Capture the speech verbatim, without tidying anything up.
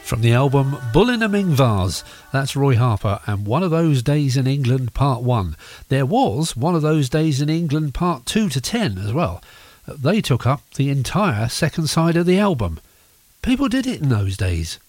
From the album Bull in a Ming Vase, that's Roy Harper and One of Those Days in England Part one. There was One of Those Days in England Part two to ten as well. They took up the entire second side of the album. People did it in those days.